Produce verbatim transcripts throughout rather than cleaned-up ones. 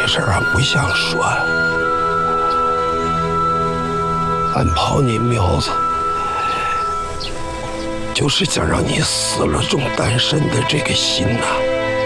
事儿俺不想说，俺跑你苗子，就是想让你死了种单身的这个心呐、啊。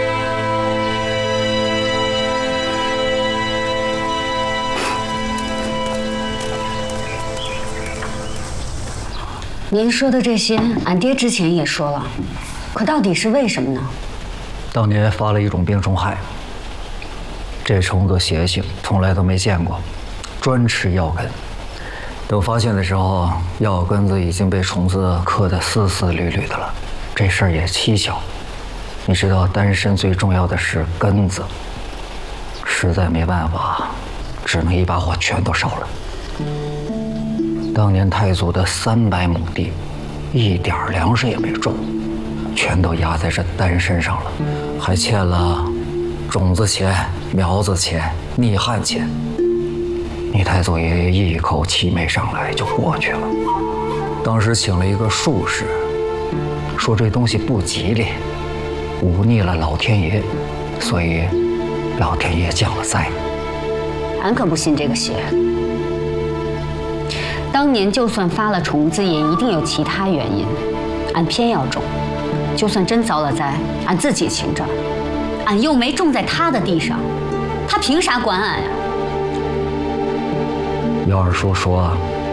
您说的这些，俺爹之前也说了，可到底是为什么呢？ 当年发了一种病虫害，这虫子邪性，从来都没见过，专吃药根。等发现的时候，药根子已经被虫子磕得丝丝缕缕的了。这事儿也蹊跷，你知道，单身最重要的是根子，实在没办法，只能一把火全都烧了。当年太祖的三百亩地，一点粮食也没种，全都压在这丹身上了，还欠了种子钱、苗子钱、逆旱钱。你太祖爷爷一口气没上来就过去了。当时请了一个术士，说这东西不吉利，忤逆了老天爷，所以老天爷降了灾。 俺可不信这个邪。当年就算发了虫子，也一定有其他原因，俺偏要种。就算真遭了灾，俺自己请着，俺又没种在他的地上，他凭啥管俺呀？ 姚二叔说，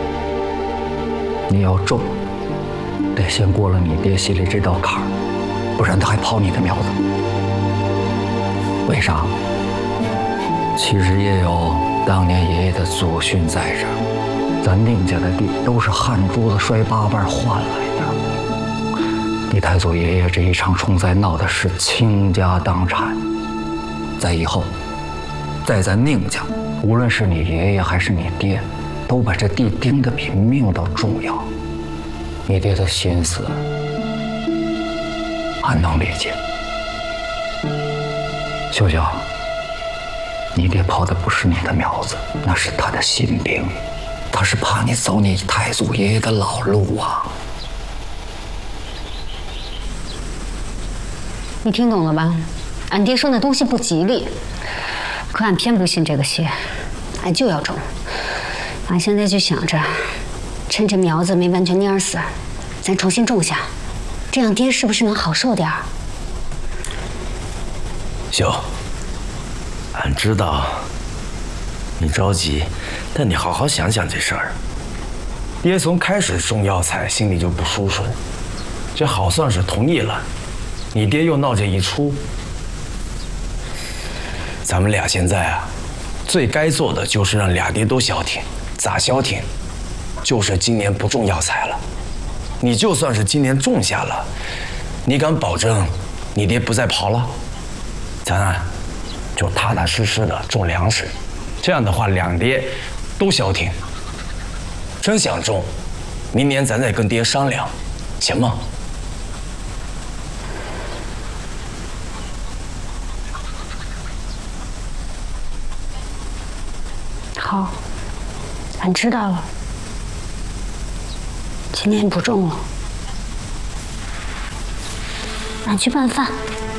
你要种，得先过了你爹心里这道坎儿，不然他还刨你的苗子。为啥？其实也有当年爷爷的祖训在这儿。咱宁家的地都是汗珠子摔八瓣换来的。你太祖爷爷这一场虫灾闹的是倾家荡产，在以后，在咱宁家，无论是你爷爷还是你爹，都把这地盯得比命都重要。你爹的心思，俺能理解。秀秀，你爹刨的不是你的苗子，那是他的心病。他是怕你走你太祖爷爷的老路啊！ 你听懂了吧？俺爹说那东西不吉利，可俺偏不信这个邪，俺就要种。俺现在就想着，趁这苗子没完全蔫死，咱重新种下，这样爹是不是能好受点儿？ 秀，俺知道你着急。但你好好想想这事儿，爹从开始种药材心里就不舒服，这好算是同意了，你爹又闹这一出，咱们俩现在啊，最该做的就是让俩爹都消停。咋消停？就是今年不种药材了。你就算是今年种下了，你敢保证你爹不再刨了？咱啊，就踏踏实实的种粮食，这样的话两爹都消停。真想种，明年咱再跟爹商量，行吗？ 好，俺知道了。今年不种了，俺去办饭。